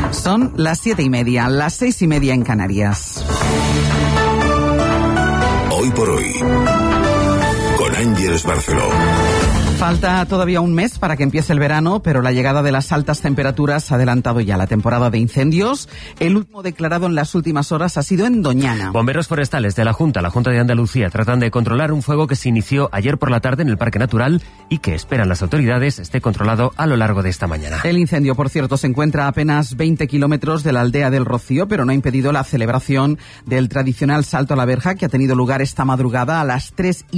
Son las 7:30, las 6:30 en Canarias. Hoy por hoy, con Ángeles Barceló. Falta todavía un mes para que empiece el verano, pero la llegada de las altas temperaturas ha adelantado ya la temporada de incendios. El último declarado en las últimas horas ha sido en Doñana. Bomberos forestales de la Junta de Andalucía, tratan de controlar un fuego que se inició ayer por la tarde en el Parque Natural y que esperan las autoridades esté controlado a lo largo de esta mañana. El incendio, por cierto, se encuentra a apenas 20 kilómetros de la aldea del Rocío, pero no ha impedido la celebración del tradicional salto a la verja que ha tenido lugar esta madrugada a las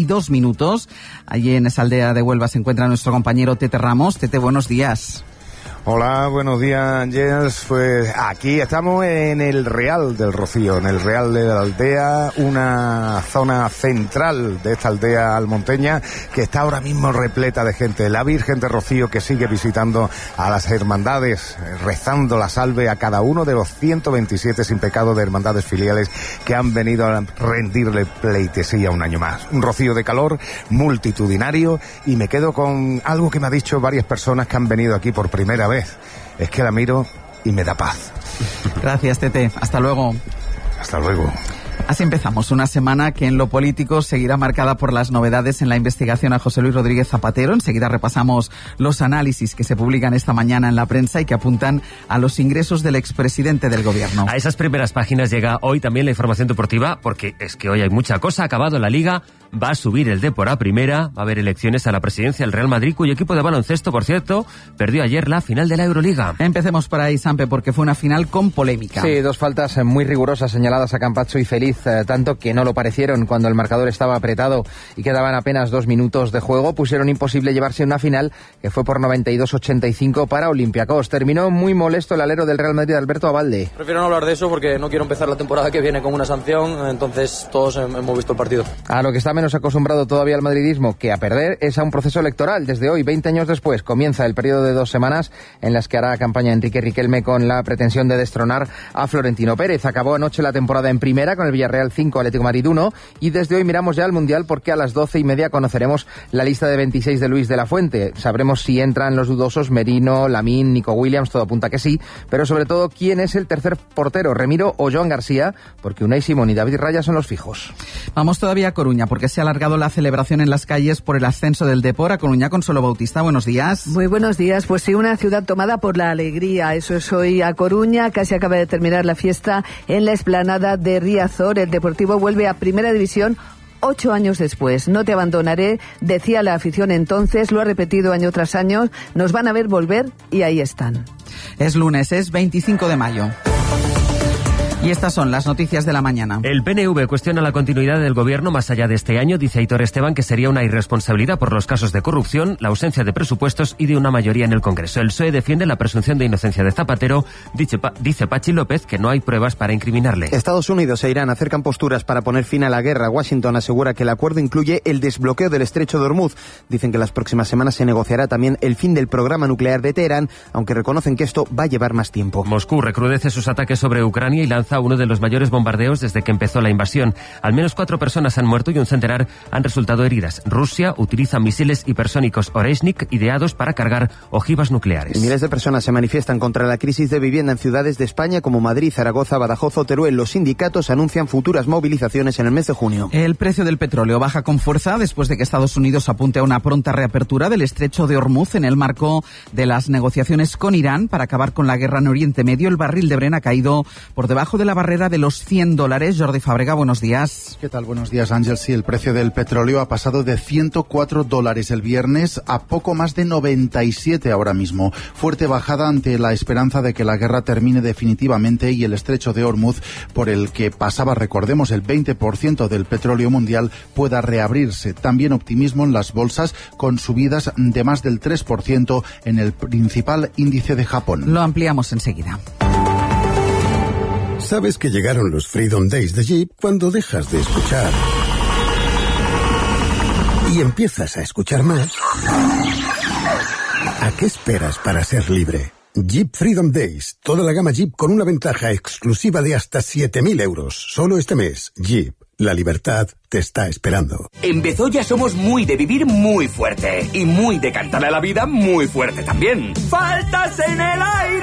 3:02. Allí en esa aldea de Huelva se encuentra nuestro compañero Tete Ramos. Tete, buenos días. Hola, buenos días, Ángeles. Pues aquí estamos en el Real del Rocío, en el Real de la Aldea, una zona central de esta aldea almonteña que está ahora mismo repleta de gente. La Virgen de Rocío que sigue visitando a las hermandades, rezando la salve a cada uno de los 127 sin pecado de hermandades filiales que han venido a rendirle pleitesía un año más. Un rocío de calor multitudinario, y me quedo con algo que me ha dicho varias personas que han venido aquí por primera vez. Es que la miro y me da paz. Gracias, Tete. Hasta luego. Hasta luego. Así empezamos una semana que en lo político seguirá marcada por las novedades en la investigación a José Luis Rodríguez Zapatero. Enseguida repasamos los análisis que se publican esta mañana en la prensa y que apuntan a los ingresos del expresidente del gobierno. A esas primeras páginas llega hoy también la información deportiva, porque es que hoy hay mucha cosa. Ha acabado la Liga, va a subir el Depor a primera, va a haber elecciones a la presidencia del Real Madrid, cuyo equipo de baloncesto, por cierto, perdió ayer la final de la Euroliga. Empecemos por ahí, Sampe, porque fue una final con polémica. Sí, dos faltas muy rigurosas señaladas a Campacho y Feliz, tanto que no lo parecieron cuando el marcador estaba apretado y quedaban apenas 2 minutos de juego. Pusieron imposible llevarse una final que fue por 92-85 para Olympiacos. Terminó muy molesto el alero del Real Madrid, Alberto Abalde. Prefiero no hablar de eso porque no quiero empezar la temporada que viene con una sanción, entonces todos hemos visto el partido. A lo que está menos acostumbrado todavía el madridismo que a perder es a un proceso electoral. Desde hoy, 20 años después, comienza el periodo de 2 semanas en las que hará campaña Enrique Riquelme con la pretensión de destronar a Florentino Pérez. Acabó anoche la temporada en primera con el Villarreal 5, Atlético de Madrid 1, y desde hoy miramos ya al Mundial porque a las 12:30 conoceremos la lista de 26 de Luis de la Fuente. Sabremos si entran los dudosos Merino, Lamín, Nico Williams, todo apunta que sí, pero sobre todo quién es el tercer portero, Remiro o Joan García, porque Unai Simón y David Raya son los fijos. Vamos todavía a Coruña porque se ha alargado la celebración en las calles por el ascenso del Depor. A Coruña, Consuelo Bautista, buenos días. Muy buenos días. Pues sí, una ciudad tomada por la alegría. Eso es hoy a Coruña. Casi acaba de terminar la fiesta en la explanada de Riazor. El Deportivo vuelve a Primera División 8 años después. No te abandonaré, decía la afición entonces, lo ha repetido año tras año. Nos van a ver volver y ahí están. Es lunes, es 25 de mayo. Y estas son las noticias de la mañana. El PNV cuestiona la continuidad del gobierno más allá de este año. Dice Aitor Esteban que sería una irresponsabilidad por los casos de corrupción, la ausencia de presupuestos y de una mayoría en el Congreso. El PSOE defiende la presunción de inocencia de Zapatero. Dice Pachi López que no hay pruebas para incriminarle. Estados Unidos e Irán acercan posturas para poner fin a la guerra. Washington asegura que el acuerdo incluye el desbloqueo del estrecho de Hormuz. Dicen que las próximas semanas se negociará también el fin del programa nuclear de Teherán, aunque reconocen que esto va a llevar más tiempo. Moscú recrudece sus ataques sobre Ucrania y lanza uno de los mayores bombardeos desde que empezó la invasión. Al menos 4 personas han muerto y un centenar han resultado heridas. Rusia utiliza misiles hipersónicos Oreshnik ideados para cargar ojivas nucleares. Miles de personas se manifiestan contra la crisis de vivienda en ciudades de España como Madrid, Zaragoza, Badajoz o Teruel. Los sindicatos anuncian futuras movilizaciones en el mes de junio. El precio del petróleo baja con fuerza después de que Estados Unidos apunte a una pronta reapertura del estrecho de Hormuz en el marco de las negociaciones con Irán para acabar con la guerra en Oriente Medio. El barril de Brent ha caído por debajo de la barrera de los $100. Jordi Fábrega, buenos días. ¿Qué tal? Buenos días, Ángel. Sí, el precio del petróleo ha pasado de $104 el viernes a poco más de 97 ahora mismo. Fuerte bajada ante la esperanza de que la guerra termine definitivamente y el estrecho de Hormuz, por el que pasaba, recordemos, el 20% del petróleo mundial, pueda reabrirse. También optimismo en las bolsas, con subidas de más del 3% en el principal índice de Japón. Lo ampliamos enseguida. ¿Sabes que llegaron los Freedom Days de Jeep cuando dejas de escuchar y empiezas a escuchar más? ¿A qué esperas para ser libre? Jeep Freedom Days. Toda la gama Jeep con una ventaja exclusiva de hasta 7.000 euros. Solo este mes. Jeep. La libertad te está esperando. En Bezoya somos muy de vivir muy fuerte y muy de cantarle a la vida muy fuerte también. ¡Faltas en el aire!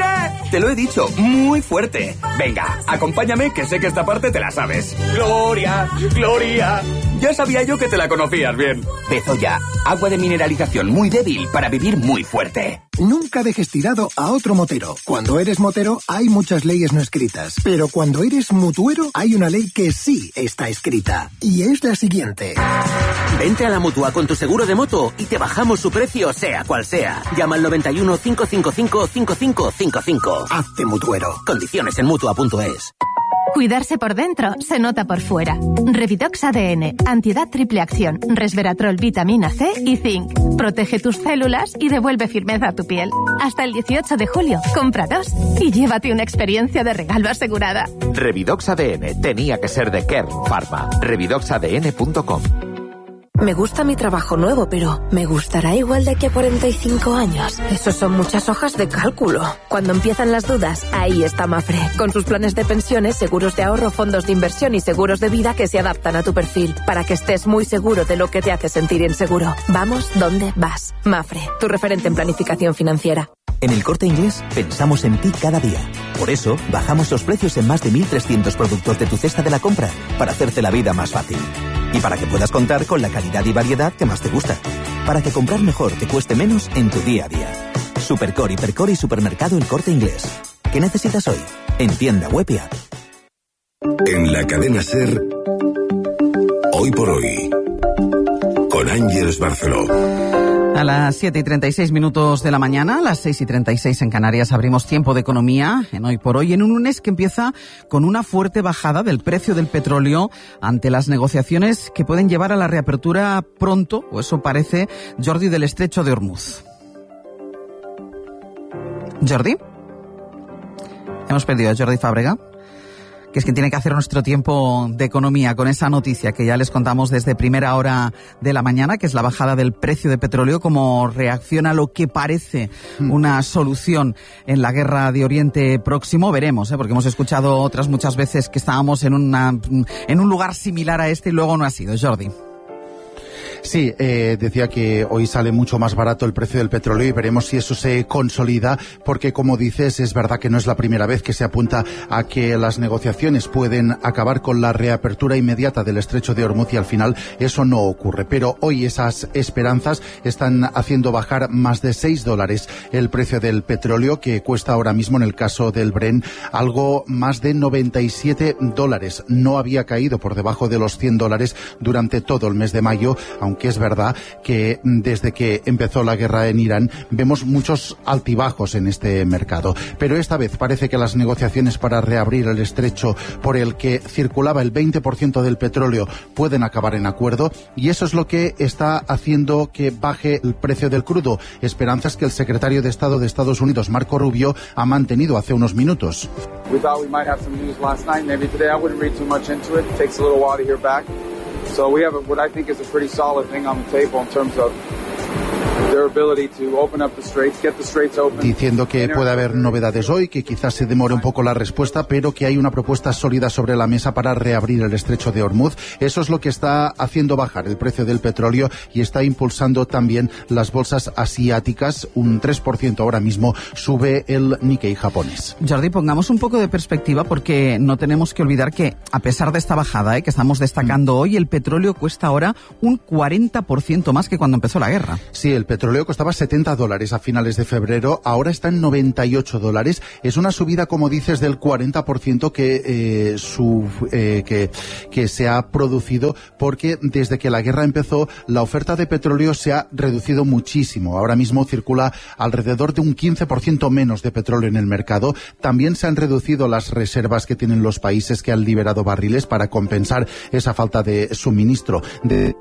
te lo he dicho, muy fuerte. Venga, acompáñame, que sé que esta parte te la sabes. Gloria, Gloria. Ya sabía yo que te la conocías bien. Bezoya, agua de mineralización muy débil para vivir muy fuerte. Nunca dejes tirado a otro motero. Cuando eres motero hay muchas leyes no escritas, pero cuando eres mutuero hay una ley que sí está escrita, y es la siguiente. Vente a la Mutua con tu seguro de moto y te bajamos su precio sea cual sea. Llama al 91 555 5555. Hazte mutuero. Condiciones en Mutua.es. Cuidarse por dentro se nota por fuera. Revidox ADN, antiedad triple acción, resveratrol, vitamina C y zinc. Protege tus células y devuelve firmeza a tu piel. Hasta el 18 de julio, compra 2 y llévate una experiencia de regalo asegurada. Revidox ADN tenía que ser de Kern Pharma. Revidoxadn.com. Me gusta mi trabajo nuevo, pero ¿me gustará igual de aquí a 45 años? Eso son muchas hojas de cálculo. Cuando empiezan las dudas, ahí está Mafre. Con sus planes de pensiones, seguros de ahorro, fondos de inversión y seguros de vida que se adaptan a tu perfil, para que estés muy seguro de lo que te hace sentir inseguro. Vamos donde vas. Mafre, tu referente en planificación financiera. En El Corte Inglés pensamos en ti cada día. Por eso, bajamos los precios en más de 1.300 productos de tu cesta de la compra, para hacerte la vida más fácil. Y para que puedas contar con la calidad y variedad que más te gusta. Para que comprar mejor te cueste menos en tu día a día. Supercore, Hipercore y Supermercado El Corte Inglés. ¿Qué necesitas hoy? En tienda web y app. En la cadena SER, Hoy por Hoy, con Ángeles Barceló. A las 7:36 de la mañana, a las 6:36 en Canarias, abrimos tiempo de economía en Hoy por Hoy, en un lunes que empieza con una fuerte bajada del precio del petróleo ante las negociaciones que pueden llevar a la reapertura pronto, o eso parece, Jordi, del estrecho de Hormuz. ¿Jordi? Hemos perdido a Jordi Fábrega, que es quien tiene que hacer nuestro tiempo de economía con esa noticia que ya les contamos desde primera hora de la mañana, que es la bajada del precio de petróleo como reacción a lo que parece una solución en la guerra de Oriente Próximo. Veremos, porque hemos escuchado otras muchas veces que estábamos en un lugar similar a este y luego no ha sido. Jordi. Sí, decía que hoy sale mucho más barato el precio del petróleo y veremos si eso se consolida, porque como dices, es verdad que no es la primera vez que se apunta a que las negociaciones pueden acabar con la reapertura inmediata del estrecho de Hormuz y al final eso no ocurre. Pero hoy esas esperanzas están haciendo bajar más de $6 el precio del petróleo, que cuesta ahora mismo en el caso del Brent algo más de $97. No había caído por debajo de los $100 durante todo el mes de mayo, aunque es verdad que desde que empezó la guerra en Irán vemos muchos altibajos en este mercado. Pero esta vez parece que las negociaciones para reabrir el estrecho por el que circulaba el 20% del petróleo pueden acabar en acuerdo, y eso es lo que está haciendo que baje el precio del crudo. Esperanzas que el secretario de Estado de Estados Unidos, Marco Rubio, ha mantenido hace unos minutos. So we have what I think is a pretty solid thing on the table in terms of their ability to open up the straits, get the straits open. Diciendo que puede haber novedades hoy, que quizás se demore un poco la respuesta, pero que hay una propuesta sólida sobre la mesa para reabrir el estrecho de Hormuz. Eso es lo que está haciendo bajar el precio del petróleo y está impulsando también las bolsas asiáticas. Un 3% ahora mismo sube el Nikkei japonés. Jordi, pongamos un poco de perspectiva, porque no tenemos que olvidar que a pesar de esta bajada que estamos destacando hoy, el petróleo cuesta ahora un 40% más que cuando empezó la guerra. Sí, el petróleo costaba $70 a finales de febrero, ahora está en $98. Es una subida, como dices, del 40% que se ha producido, porque desde que la guerra empezó, la oferta de petróleo se ha reducido muchísimo. Ahora mismo circula alrededor de un 15% menos de petróleo en el mercado. También se han reducido las reservas que tienen los países que han liberado barriles para compensar esa falta de suministro de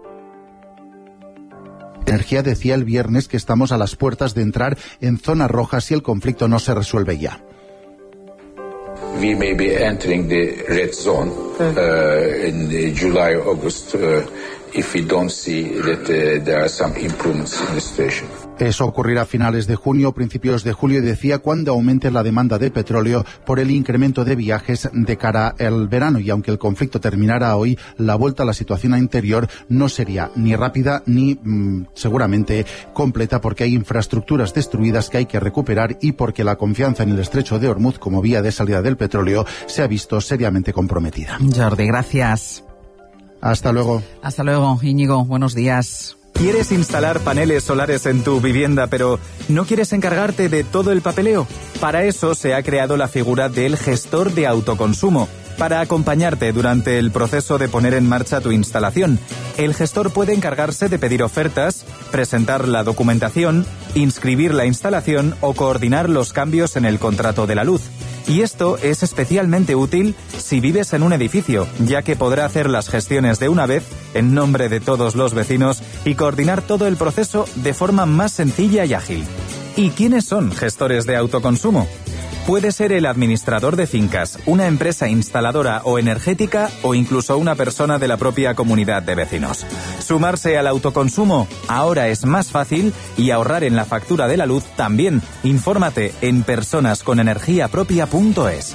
energía. Decía el viernes que estamos a las puertas de entrar en zona roja si el conflicto no se resuelve ya. We may be entering the red zone in July or August if we don't see that there are some improvements in the situation. Eso ocurrirá a finales de junio o principios de julio, y decía, cuando aumente la demanda de petróleo por el incremento de viajes de cara al verano. Y aunque el conflicto terminara hoy, la vuelta a la situación anterior no sería ni rápida ni seguramente completa, porque hay infraestructuras destruidas que hay que recuperar y porque la confianza en el estrecho de Hormuz como vía de salida del petróleo se ha visto seriamente comprometida. Jordi, gracias. Hasta luego. Hasta luego, Íñigo. Buenos días. ¿Quieres instalar paneles solares en tu vivienda, pero no quieres encargarte de todo el papeleo? Para eso se ha creado la figura del gestor de autoconsumo, para acompañarte durante el proceso de poner en marcha tu instalación. El gestor puede encargarse de pedir ofertas, presentar la documentación, inscribir la instalación o coordinar los cambios en el contrato de la luz. Y esto es especialmente útil si vives en un edificio, ya que podrá hacer las gestiones de una vez en nombre de todos los vecinos y coordinar todo el proceso de forma más sencilla y ágil. ¿Y quiénes son gestores de autoconsumo? Puede ser el administrador de fincas, una empresa instaladora o energética o incluso una persona de la propia comunidad de vecinos. Sumarse al autoconsumo ahora es más fácil y ahorrar en la factura de la luz también. Infórmate en personasconenergiapropia.es.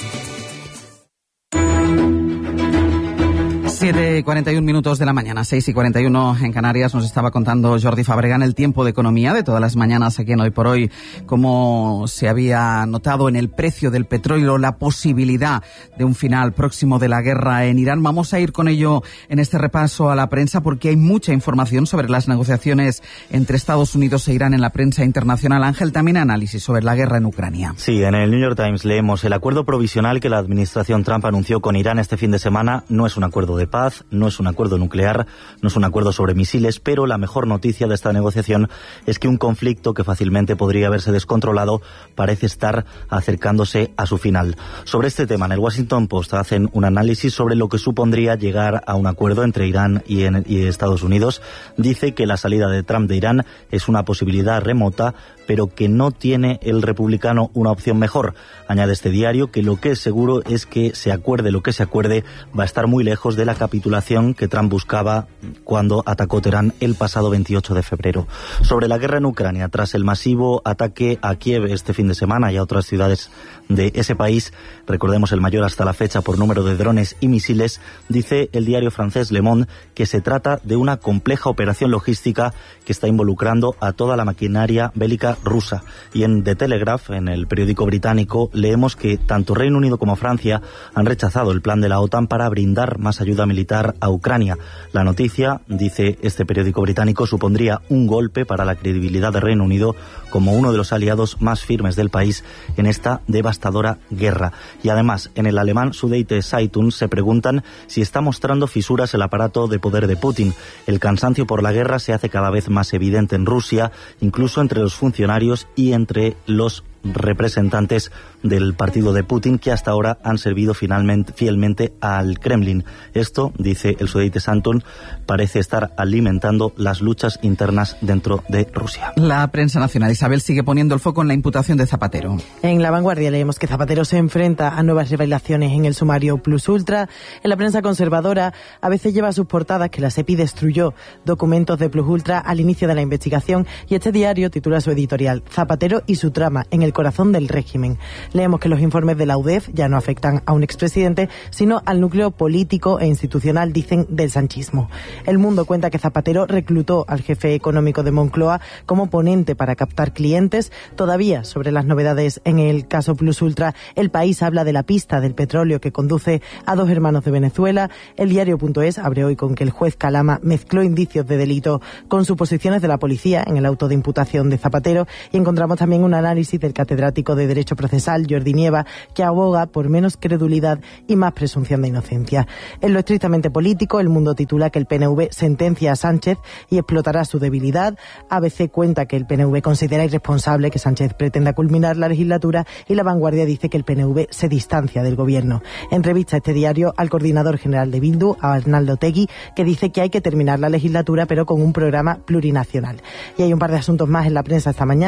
7:41 de la mañana, 6:41 en Canarias. Nos estaba contando Jordi Fabregat el tiempo de economía de todas las mañanas aquí en Hoy por Hoy, cómo se había notado en el precio del petróleo la posibilidad de un final próximo de la guerra en Irán. Vamos a ir con ello en este repaso a la prensa, porque hay mucha información sobre las negociaciones entre Estados Unidos e Irán en la prensa internacional. Ángel, también análisis sobre la guerra en Ucrania. Sí, en el New York Times leemos: el acuerdo provisional que la administración Trump anunció con Irán este fin de semana no es un acuerdo de paz, no es un acuerdo nuclear, no es un acuerdo sobre misiles, pero la mejor noticia de esta negociación es que un conflicto que fácilmente podría haberse descontrolado parece estar acercándose a su final. Sobre este tema, en el Washington Post hacen un análisis sobre lo que supondría llegar a un acuerdo entre Irán y Estados Unidos. Dice que la salida de Trump de Irán es una posibilidad remota, pero que no tiene el republicano una opción mejor. Añade este diario que lo que es seguro es que se acuerde lo que se acuerde, va a estar muy lejos de la capitulación que Trump buscaba cuando atacó Teherán el pasado 28 de febrero. Sobre la guerra en Ucrania, tras el masivo ataque a Kiev este fin de semana y a otras ciudades de ese país, recordemos el mayor hasta la fecha por número de drones y misiles, dice el diario francés Le Monde que se trata de una compleja operación logística que está involucrando a toda la maquinaria bélica rusa. Y en The Telegraph, en el periódico británico, leemos que tanto Reino Unido como Francia han rechazado el plan de la OTAN para brindar más ayuda militar a Ucrania. La noticia, dice este periódico británico, supondría un golpe para la credibilidad de Reino Unido como uno de los aliados más firmes del país en esta devastadora guerra. Y además, en el alemán Süddeutsche Zeitung se preguntan si está mostrando fisuras el aparato de poder de Putin. El cansancio por la guerra se hace cada vez más evidente en Rusia, incluso entre los funcionarios y entre los representantes del partido de Putin, que hasta ahora han servido fielmente al Kremlin. Esto, dice el Süddeutsche Zeitung, parece estar alimentando las luchas internas dentro de Rusia. La prensa nacional, Isabel, sigue poniendo el foco en la imputación de Zapatero. En La Vanguardia leemos que Zapatero se enfrenta a nuevas revelaciones en el sumario Plus Ultra. En la prensa conservadora a veces lleva a sus portadas que la SEPI destruyó documentos de Plus Ultra al inicio de la investigación, y este diario titula su editorial Zapatero y su trama en el corazón del régimen. Leemos que los informes de la UDEF ya no afectan a un expresidente, sino al núcleo político e institucional, dicen, del sanchismo. El Mundo cuenta que Zapatero reclutó al jefe económico de Moncloa como ponente para captar clientes. Todavía sobre las novedades en el caso Plus Ultra, El País habla de la pista del petróleo que conduce a dos hermanos de Venezuela. El diario.es abre hoy con que el juez Calama mezcló indicios de delito con suposiciones de la policía en el auto de imputación de Zapatero, y encontramos también un análisis del catedrático de Derecho Procesal, Jordi Nieva, que aboga por menos credulidad y más presunción de inocencia. En lo estrictamente político, El Mundo titula que el PNV sentencia a Sánchez y explotará su debilidad. ABC cuenta que el PNV considera irresponsable que Sánchez pretenda culminar la legislatura, y La Vanguardia dice que el PNV se distancia del gobierno. Entrevista este diario al coordinador general de Bildu, a Arnaldo Otegi, que dice que hay que terminar la legislatura pero con un programa plurinacional. Y hay un par de asuntos más en la prensa esta mañana.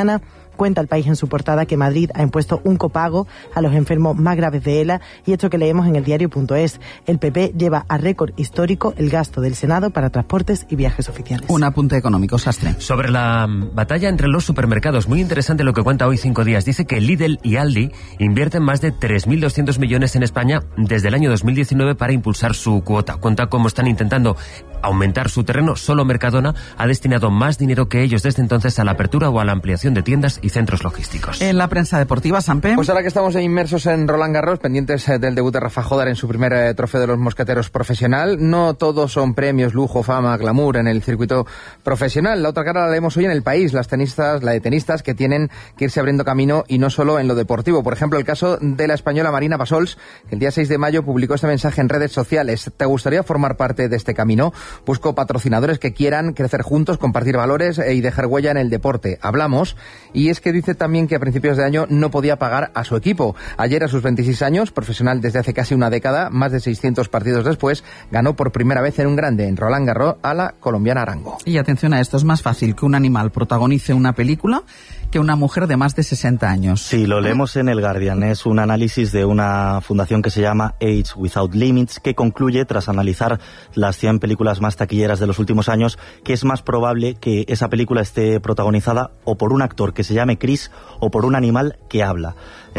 Cuenta El País en su portada que Madrid ha impuesto un copago a los enfermos más graves de ELA, y esto que leemos en eldiario.es. El PP lleva a récord histórico el gasto del Senado para transportes y viajes oficiales. Un apunte económico, Sastre. Sobre la batalla entre los supermercados, muy interesante lo que cuenta Hoy 5 Días. Dice que Lidl y Aldi invierten más de 3.200 millones en España desde el año 2019 para impulsar su cuota. Cuenta cómo están intentando aumentar su terreno. Solo Mercadona ha destinado más dinero que ellos desde entonces a la apertura o a la ampliación de tiendas y centros logísticos. En la prensa deportiva, Sampe. Pues ahora que estamos inmersos en Roland Garros, pendientes del debut de Rafa Jodar en su primer trofeo de los mosqueteros profesional, no todos son premios, lujo, fama, glamour en el circuito profesional. La otra cara la leemos hoy en El País, la de tenistas que tienen que irse abriendo camino y no solo en lo deportivo. Por ejemplo, el caso de la española Marina Passols, que el día 6 de mayo publicó este mensaje en redes sociales. ¿Te gustaría formar parte de este camino? Busco patrocinadores que quieran crecer juntos, compartir valores y dejar huella en el deporte. Hablamos, y es que dice también que a principios de año no podía pagar a su equipo. Ayer, a sus 26 años, profesional desde hace casi una década, más de 600 partidos después, ganó por primera vez en un grande, en Roland Garros, a la colombiana Arango. Y atención a esto, es más fácil que un animal protagonice una película que una mujer de más de 60 años. Sí, lo leemos en El Guardian. Es un análisis de una fundación que se llama Age Without Limits, que concluye, tras analizar las 100 películas más taquilleras de los últimos años, que es más probable que esa película esté protagonizada o por un actor que se llame Chris o por un animal que habla.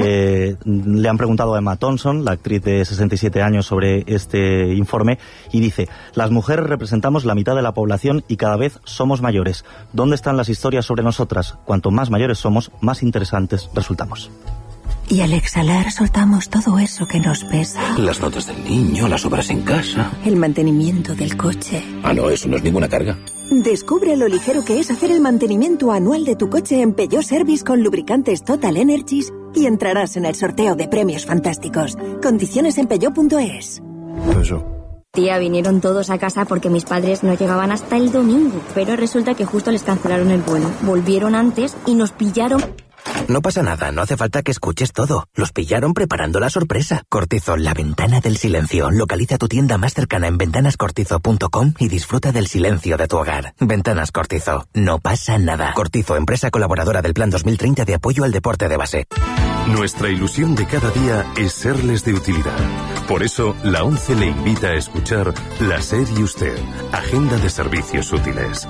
Le han preguntado a Emma Thompson, la actriz de 67 años, sobre este informe, y dice: las mujeres representamos la mitad de la población y cada vez somos mayores. ¿Dónde están las historias sobre nosotras? Cuanto más mayores somos, más interesantes resultamos. Y al exhalar soltamos todo eso que nos pesa. Las notas del niño, las obras en casa. El mantenimiento del coche. Ah, no, eso no es ninguna carga. Descubre lo ligero que es hacer el mantenimiento anual de tu coche en Peugeot Service con lubricantes Total Energies y entrarás en el sorteo de premios fantásticos. Condiciones en peugeot.es. Tía, vinieron todos a casa porque mis padres no llegaban hasta el domingo, pero resulta que justo les cancelaron el vuelo. Volvieron antes y nos pillaron. No pasa nada, no hace falta que escuches todo. Los pillaron preparando la sorpresa. Cortizo, la ventana del silencio. Localiza tu tienda más cercana en ventanascortizo.com y disfruta del silencio de tu hogar. Ventanas Cortizo, no pasa nada. Cortizo, empresa colaboradora del Plan 2030 de apoyo al deporte de base. Nuestra ilusión de cada día es serles de utilidad. Por eso, la ONCE le invita a escuchar La SER y Usted, Agenda de Servicios Útiles.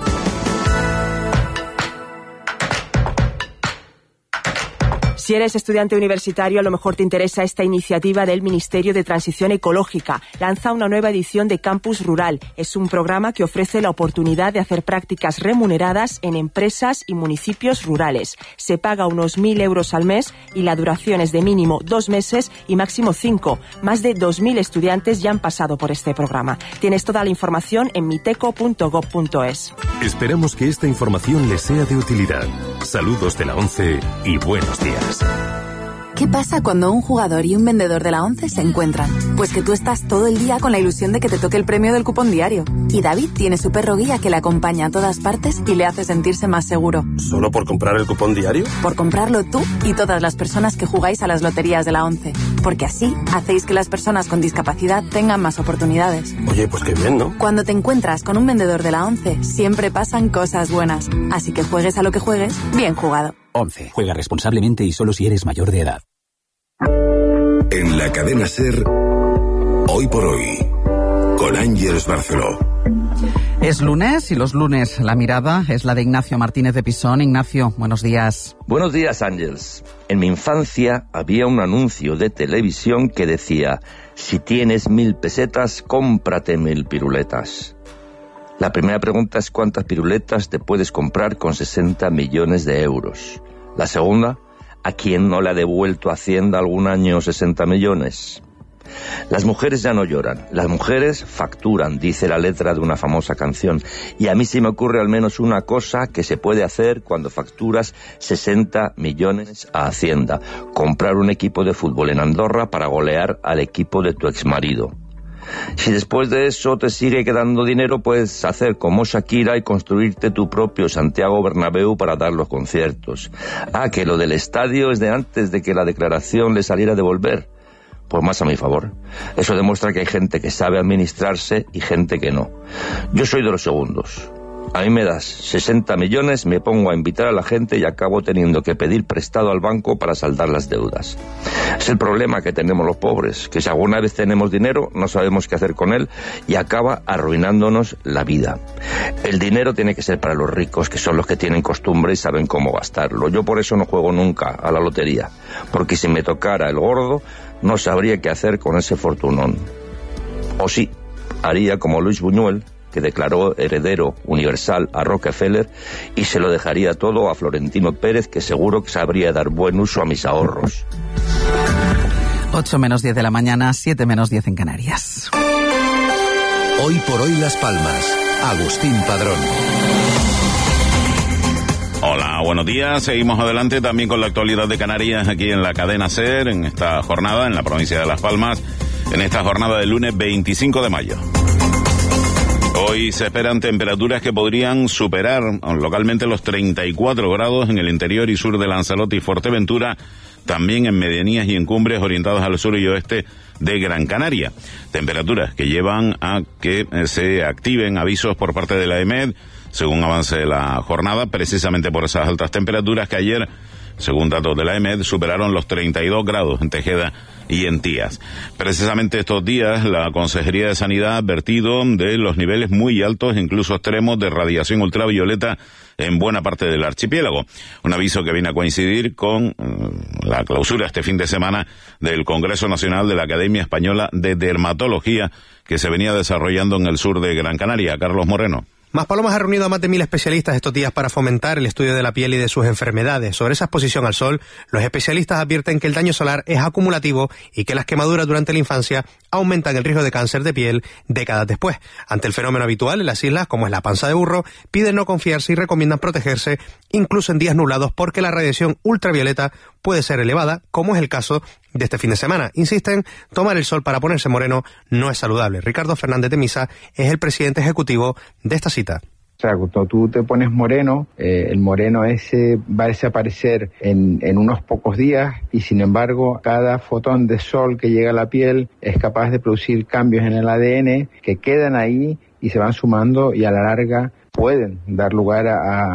Si eres estudiante universitario, a lo mejor te interesa esta iniciativa del Ministerio de Transición Ecológica. Lanza una nueva edición de Campus Rural. Es un programa que ofrece la oportunidad de hacer prácticas remuneradas en empresas y municipios rurales. Se paga unos 1.000 euros al mes y la duración es de mínimo 2 meses y máximo 5. Más de 2.000 estudiantes ya han pasado por este programa. Tienes toda la información en miteco.gov.es. Esperamos que esta información les sea de utilidad. Saludos de la ONCE y buenos días. ¿Qué pasa cuando un jugador y un vendedor de la ONCE se encuentran? Pues que tú estás todo el día con la ilusión de que te toque el premio del cupón diario. Y David tiene su perro guía que le acompaña a todas partes y le hace sentirse más seguro. ¿Solo por comprar el cupón diario? Por comprarlo tú y todas las personas que jugáis a las loterías de la ONCE. Porque así hacéis que las personas con discapacidad tengan más oportunidades. Oye, pues qué bien, ¿no? Cuando te encuentras con un vendedor de la ONCE, siempre pasan cosas buenas. Así que juegues a lo que juegues, bien jugado. 11. Juega responsablemente y solo si eres mayor de edad. En la cadena SER, Hoy por Hoy, con Ángeles Barceló. Es lunes y los lunes la mirada es la de Ignacio Martínez de Pisón. Ignacio, buenos días. Buenos días, Ángeles. En mi infancia había un anuncio de televisión que decía: si tienes 1.000 pesetas, cómprate 1.000 piruletas. La primera pregunta es ¿cuántas piruletas te puedes comprar con 60 millones de euros? La segunda, ¿a quién no le ha devuelto Hacienda algún año 60 millones? Las mujeres ya no lloran, las mujeres facturan, dice la letra de una famosa canción. Y a mí se me ocurre al menos una cosa que se puede hacer cuando facturas 60 millones a Hacienda: comprar un equipo de fútbol en Andorra para golear al equipo de tu exmarido. Si después de eso te sigue quedando dinero, puedes hacer como Shakira y construirte tu propio Santiago Bernabéu para dar los conciertos. Ah, que lo del estadio es de antes de que la declaración le saliera a devolver. Pues más a mi favor. Eso demuestra que hay gente que sabe administrarse y gente que no. Yo soy de los segundos. A mí me das 60 millones, me pongo a invitar a la gente y acabo teniendo que pedir prestado al banco para saldar las deudas. Es el problema que tenemos los pobres, que si alguna vez tenemos dinero no sabemos qué hacer con él y acaba arruinándonos la vida. El dinero tiene que ser para los ricos, que son los que tienen costumbre y saben cómo gastarlo. Yo por eso no juego nunca a la lotería, porque si me tocara el gordo no sabría qué hacer con ese fortunón. O sí, haría como Luis Buñuel, que declaró heredero universal a Rockefeller y se lo dejaría todo a Florentino Pérez, que seguro que sabría dar buen uso a mis ahorros. 8 menos 10 de la mañana, 7 menos 10 en Canarias. Hoy por hoy Las Palmas. Agustín Padrón. Hola, buenos días. Seguimos adelante también con la actualidad de Canarias aquí en la cadena SER, en esta jornada en la provincia de Las Palmas, en esta jornada del lunes 25 de mayo. Hoy se esperan temperaturas que podrían superar localmente los 34 grados en el interior y sur de Lanzarote y Fuerteventura, también en medianías y en cumbres orientadas al sur y oeste de Gran Canaria. Temperaturas que llevan a que se activen avisos por parte de la EMED según avance la jornada, precisamente por esas altas temperaturas que ayer, según datos de la EMED, superaron los 32 grados en Tejeda y en Tías. Precisamente estos días, la Consejería de Sanidad ha advertido de los niveles muy altos, incluso extremos, de radiación ultravioleta en buena parte del archipiélago. Un aviso que viene a coincidir con la clausura este fin de semana del Congreso Nacional de la Academia Española de Dermatología, que se venía desarrollando en el sur de Gran Canaria. Carlos Moreno. Maspalomas ha reunido a más de 1.000 especialistas estos días para fomentar el estudio de la piel y de sus enfermedades. Sobre esa exposición al sol, los especialistas advierten que el daño solar es acumulativo y que las quemaduras durante la infancia aumentan el riesgo de cáncer de piel décadas después. Ante el fenómeno habitual en las islas, como es la panza de burro, piden no confiarse y recomiendan protegerse incluso en días nublados porque la radiación ultravioleta puede ser elevada, como es el caso de este fin de semana. Insisten, tomar el sol para ponerse moreno no es saludable. Ricardo Fernández de Misa es el presidente ejecutivo de esta cita. O sea, cuando tú te pones moreno, el moreno ese va a desaparecer en unos pocos días y sin embargo cada fotón de sol que llega a la piel es capaz de producir cambios en el ADN que quedan ahí y se van sumando y a la larga pueden dar lugar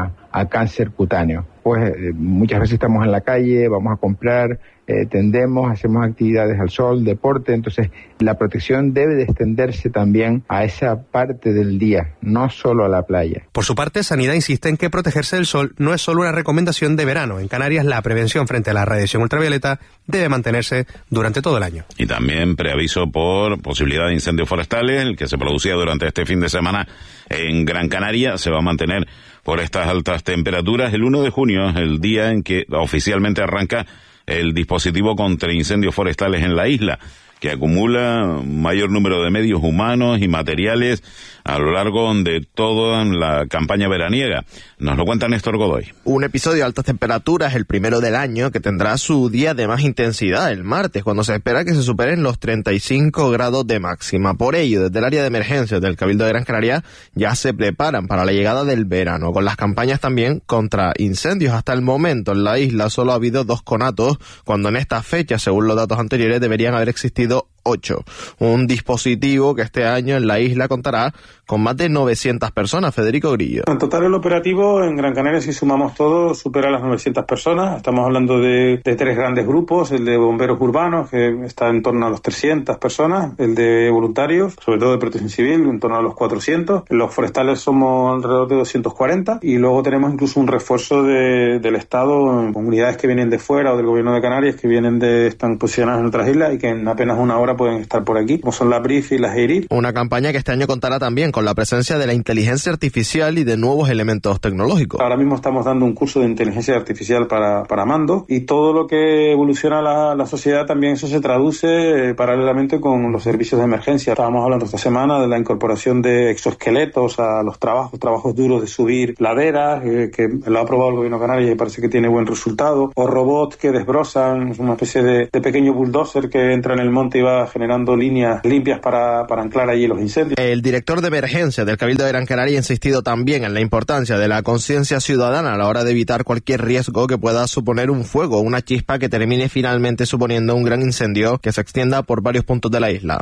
a cáncer cutáneo. Pues muchas veces estamos en la calle, vamos a comprar, tendemos, hacemos actividades al sol, deporte, entonces la protección debe de extenderse también a esa parte del día, no solo a la playa. Por su parte, Sanidad insiste en que protegerse del sol no es solo una recomendación de verano. En Canarias, la prevención frente a la radiación ultravioleta debe mantenerse durante todo el año. Y también preaviso por posibilidad de incendios forestales, el que se producía durante este fin de semana en Gran Canaria, se va a mantener por estas altas temperaturas. El 1 de junio es el día en que oficialmente arranca el dispositivo contra incendios forestales en la isla, que acumula mayor número de medios humanos y materiales a lo largo de toda la campaña veraniega. Nos lo cuenta Néstor Godoy. Un episodio de altas temperaturas, el primero del año, que tendrá su día de más intensidad el martes, cuando se espera que se superen los 35 grados de máxima. Por ello, desde el área de emergencias del Cabildo de Gran Canaria ya se preparan para la llegada del verano, con las campañas también contra incendios. Hasta el momento en la isla solo ha habido 2 conatos, cuando en esta fecha, según los datos anteriores, deberían haber existido 8. Un dispositivo que este año en la isla contará con más de 900 personas. Federico Grillo. En total el operativo en Gran Canaria, si sumamos todo, supera las 900 personas. Estamos hablando de 3 grandes grupos, el de bomberos urbanos, que está en torno a los 300 personas, el de voluntarios, sobre todo de protección civil, en torno a los 400. Los forestales somos alrededor de 240 y luego tenemos incluso un refuerzo del Estado, con unidades que vienen de fuera o del gobierno de Canarias, que están posicionadas en otras islas y que en apenas una hora pueden estar por aquí, como son la BRIF y las EIRIR. Una campaña que este año contará también con la presencia de la inteligencia artificial y de nuevos elementos tecnológicos. Ahora mismo estamos dando un curso de inteligencia artificial para mando y todo lo que evoluciona la sociedad también eso se traduce paralelamente con los servicios de emergencia. Estábamos hablando esta semana de la incorporación de exoesqueletos a los trabajos duros de subir laderas, que lo ha aprobado el gobierno canario y parece que tiene buen resultado, o robots que desbrozan, una especie de pequeño bulldozer que entra en el monte y va generando líneas limpias para anclar allí los incendios. El director de emergencia del Cabildo de Gran Canaria ha insistido también en la importancia de la conciencia ciudadana a la hora de evitar cualquier riesgo que pueda suponer un fuego o una chispa que termine finalmente suponiendo un gran incendio que se extienda por varios puntos de la isla.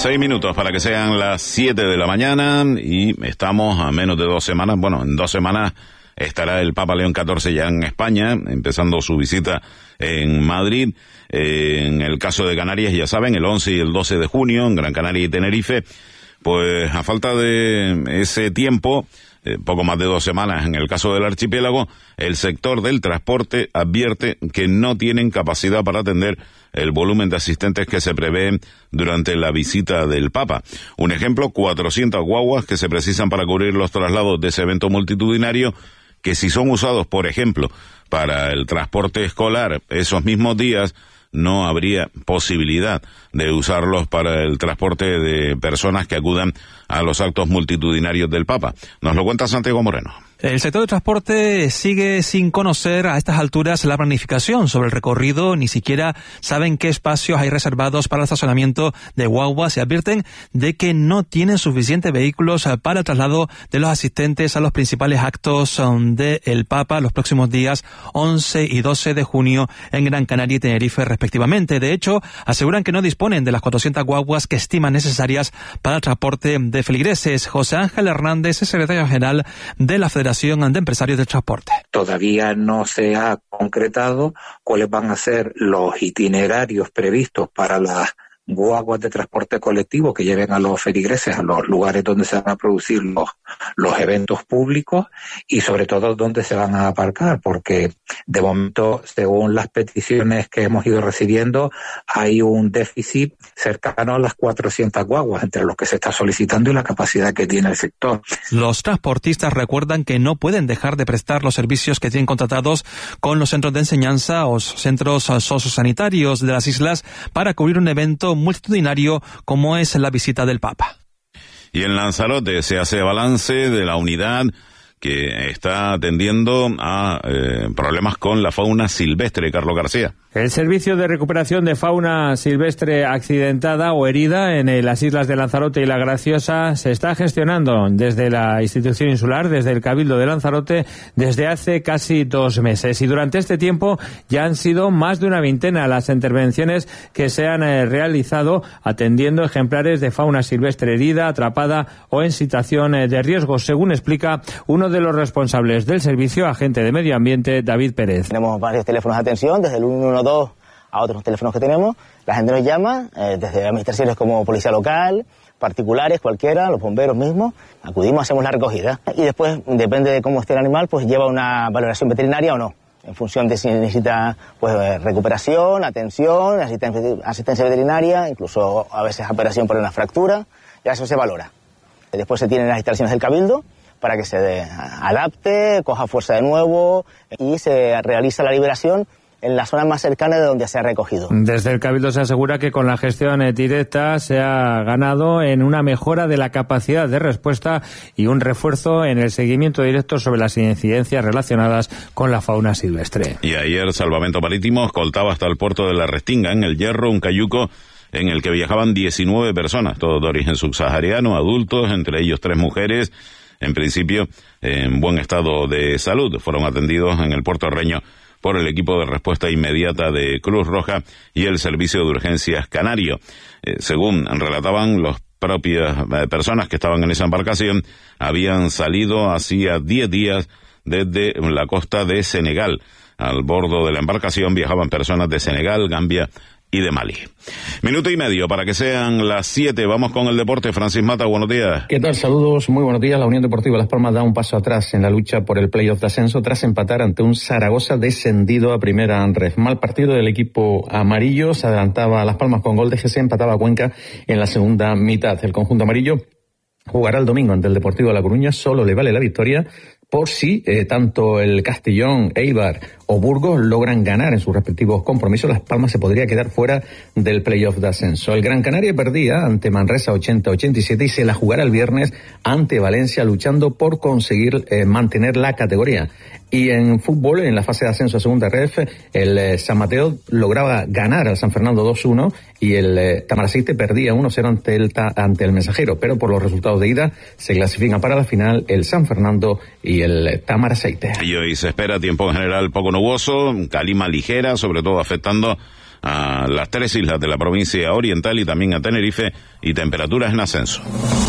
6 minutos para que sean las 7 de la mañana y estamos a menos de 2 semanas. Bueno, en 2 semanas estará el Papa León XIV ya en España, empezando su visita en Madrid. En el caso de Canarias, ya saben, el 11 y el 12 de junio en Gran Canaria y Tenerife. Pues a falta de ese tiempo, poco más de 2 semanas en el caso del archipiélago, el sector del transporte advierte que no tienen capacidad para atender el volumen de asistentes que se prevé durante la visita del Papa. Un ejemplo, 400 guaguas que se precisan para cubrir los traslados de ese evento multitudinario, que si son usados, por ejemplo, para el transporte escolar esos mismos días, no habría posibilidad de usarlos para el transporte de personas que acudan a los actos multitudinarios del Papa. Nos lo cuenta Santiago Moreno. El sector de transporte sigue sin conocer a estas alturas la planificación sobre el recorrido, ni siquiera saben qué espacios hay reservados para el estacionamiento de guaguas y advierten de que no tienen suficientes vehículos para el traslado de los asistentes a los principales actos del Papa los próximos días 11 y 12 de junio en Gran Canaria y Tenerife respectivamente. De hecho, aseguran que no disponen de las 400 guaguas que estiman necesarias para el transporte de feligreses. José Ángel Hernández es secretario general de la Federación de Empresarios del Transporte. Todavía no se ha concretado cuáles van a ser los itinerarios previstos para las guaguas de transporte colectivo que lleven a los feligreses a los lugares donde se van a producir los eventos públicos y sobre todo dónde se van a aparcar, porque de momento, según las peticiones que hemos ido recibiendo, hay un déficit cercano a las 400 guaguas entre los que se está solicitando y la capacidad que tiene el sector. Los transportistas recuerdan que no pueden dejar de prestar los servicios que tienen contratados con los centros de enseñanza o centros sociosanitarios de las islas para cubrir un evento multitudinario como es la visita del Papa. Y en Lanzarote se hace balance de la unidad que está atendiendo a problemas con la fauna silvestre. Carlos García. El Servicio de Recuperación de Fauna Silvestre Accidentada o Herida en las islas de Lanzarote y La Graciosa se está gestionando desde la institución insular, desde el Cabildo de Lanzarote, desde hace casi 2 meses. Y durante este tiempo ya han sido más de una veintena las intervenciones que se han realizado atendiendo ejemplares de fauna silvestre herida, atrapada o en situación de riesgo, según explica uno de los responsables del servicio, agente de Medio Ambiente, David Pérez. Tenemos varios teléfonos de atención, desde el 112 a otros teléfonos que tenemos. La gente nos llama, desde administraciones como policía local, particulares, cualquiera, los bomberos mismos. Acudimos, hacemos la recogida. Y después, depende de cómo esté el animal, pues lleva una valoración veterinaria o no. En función de si necesita pues recuperación, atención, asistencia veterinaria, incluso a veces operación por una fractura, ya eso se valora. Después se tienen las instalaciones del Cabildo para que se adapte, coja fuerza de nuevo y se realiza la liberación en la zona más cercana de donde se ha recogido. Desde el Cabildo se asegura que con la gestión directa se ha ganado en una mejora de la capacidad de respuesta y un refuerzo en el seguimiento directo sobre las incidencias relacionadas con la fauna silvestre. Y ayer Salvamento Marítimo escoltaba hasta el puerto de La Restinga, en El Hierro, un cayuco en el que viajaban 19 personas, todos de origen subsahariano, adultos, entre ellos 3 mujeres, en principio en buen estado de salud. Fueron atendidos en el puerto reño por el equipo de respuesta inmediata de Cruz Roja y el Servicio de Urgencias Canario. Según relataban las propias personas que estaban en esa embarcación, habían salido hacía 10 días desde la costa de Senegal. Al bordo de la embarcación viajaban personas de Senegal, Gambia y de Mali. Minuto y medio para que sean las 7. Vamos con el deporte. Francis Mata, buenos días. ¿Qué tal? Saludos, muy buenos días. La Unión Deportiva Las Palmas da un paso atrás en la lucha por el playoff de ascenso tras empatar ante un Zaragoza descendido a primera red. Mal partido del equipo amarillo, se adelantaba a Las Palmas con gol de GC, empataba a Cuenca en la segunda mitad. El conjunto amarillo jugará el domingo ante el Deportivo de La Coruña, solo le vale la victoria por si tanto el Castellón, Eibar o Burgos logran ganar en sus respectivos compromisos. Las Palmas se podría quedar fuera del playoff de ascenso. El Gran Canaria perdía ante Manresa 80-87 y se la jugará el viernes ante Valencia, luchando por conseguir mantener la categoría. Y en fútbol, en la fase de ascenso a segunda ref, el San Mateo lograba ganar al San Fernando 2-1 y el Tamaraceite perdía 1-0 ante el Mensajero, pero por los resultados de ida se clasifican para la final el San Fernando y y el Támara Aceite. Y hoy se espera tiempo en general poco nuboso, calima ligera, sobre todo afectando a las 3 islas de la provincia oriental y también a Tenerife, y temperaturas en ascenso.